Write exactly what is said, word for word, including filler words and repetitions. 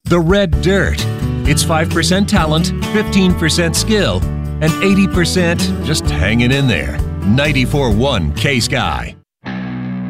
The Red Dirt. It's five percent talent, fifteen percent skill, and eighty percent just hanging in there. ninety-four point one K-Sky.